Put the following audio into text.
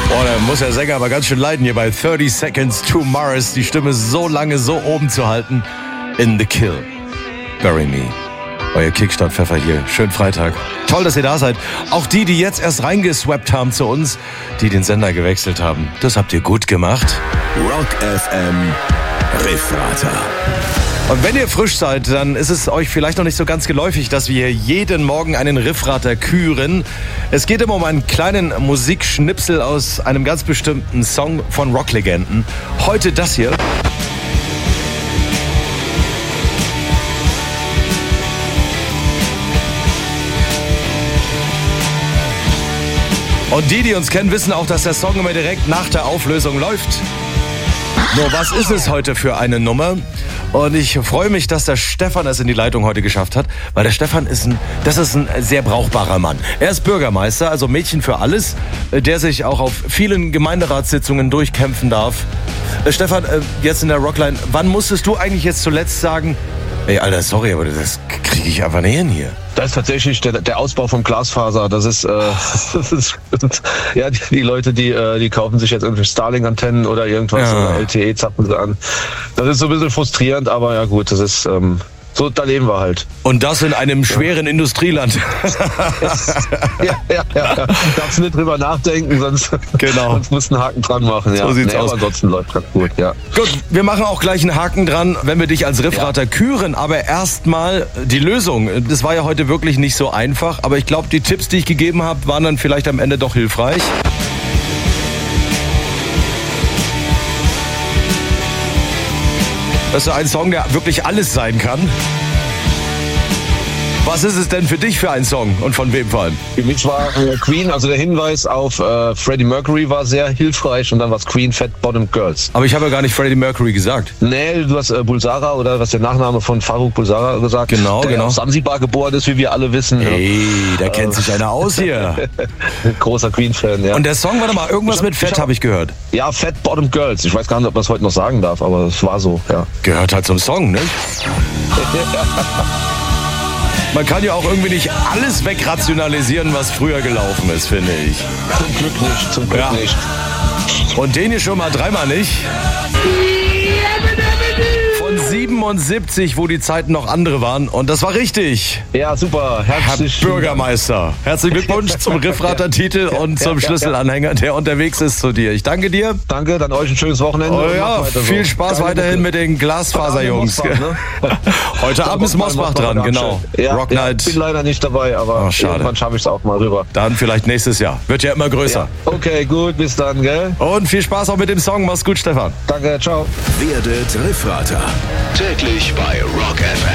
Oh, da muss der Sänger aber ganz schön leiden, hier bei 30 Seconds to Mars die Stimme so lange so oben zu halten. In the Kill. Bury Me. Euer Kickstart-Pfeffer hier. Schönen Freitag. Toll, dass ihr da seid. Auch die jetzt erst reingeswappt haben zu uns, die den Sender gewechselt haben. Das habt ihr gut gemacht. Rock FM Riffrater. Und wenn ihr frisch seid, dann ist es euch vielleicht noch nicht so ganz geläufig, dass wir jeden Morgen einen Riffrater küren. Es geht immer um einen kleinen Musikschnipsel aus einem ganz bestimmten Song von Rocklegenden. Heute das hier. Und die uns kennen, wissen auch, dass der Song immer direkt nach der Auflösung läuft. Nur, was ist es heute für eine Nummer? Und ich freue mich, dass der Stefan es in die Leitung heute geschafft hat, weil der Stefan ist ein sehr brauchbarer Mann. Er ist Bürgermeister, also Mädchen für alles, der sich auch auf vielen Gemeinderatssitzungen durchkämpfen darf. Stefan, jetzt in der Rockline, wann musstest du eigentlich jetzt zuletzt sagen, ey, Alter, sorry, aber das kriege ich einfach nicht hin hier? Das ist tatsächlich der Ausbau vom Glasfaser. Das ist, ja, die Leute, die kaufen sich jetzt irgendwie Starlink-Antennen oder irgendwas, oder LTE zappen sie an. Das ist so ein bisschen frustrierend, aber ja gut, das ist, so, da leben wir halt. Und das in einem schweren Industrieland. Ja. Darfst nicht drüber nachdenken, sonst musst du einen Haken dran machen. Ja. So sieht's aus. Aber ansonsten läuft ganz gut, ja. Gut, wir machen auch gleich einen Haken dran, wenn wir dich als Riffrater küren. Aber erstmal die Lösung. Das war ja heute wirklich nicht so einfach. Aber ich glaube, die Tipps, die ich gegeben habe, waren dann vielleicht am Ende doch hilfreich. Das ist ein Song, der wirklich alles sein kann. Was ist es denn für dich für ein Song und von wem vor allem? Für mich war Queen, also der Hinweis auf Freddie Mercury war sehr hilfreich und dann war es Queen, Fat Bottom Girls. Aber ich habe ja gar nicht Freddie Mercury gesagt. Nee, du hast Bulsara oder was der Nachname von Faruk Bulsara gesagt. Genau. Auf Sansibar geboren ist, wie wir alle wissen. Hey, da kennt sich einer aus hier. Großer Queen-Fan, ja. Und der Song, warte mal, irgendwas mit Fett habe ich gehört. Ja, Fat Bottom Girls. Ich weiß gar nicht, ob man es heute noch sagen darf, aber es war so, ja. Gehört halt zum Song, nicht? Man kann ja auch irgendwie nicht alles wegrationalisieren, was früher gelaufen ist, finde ich. Zum Glück nicht. Und den hier schon mal dreimal nicht. Von 77, wo die Zeiten noch andere waren. Und das war richtig. Ja, super. Herr Bürgermeister. Herzlichen Glückwunsch zum Riffrater-Titel und zum Schlüsselanhänger, der unterwegs ist zu dir. Ich danke dir. Danke, dann euch ein schönes Wochenende. Oh ja, viel Spaß weiterhin mit den Glasfaserjungs. Heute Abend ist Mosbach dran, genau. Rock Night. Ich bin leider nicht dabei, aber irgendwann schaffe ich es auch mal rüber. Dann vielleicht nächstes Jahr. Wird ja immer größer. Ja. Okay, gut, bis dann, gell? Und viel Spaß auch mit dem Song. Mach's gut, Stefan. Danke, ciao. Werdet Riffrater. Täglich bei Rock FM.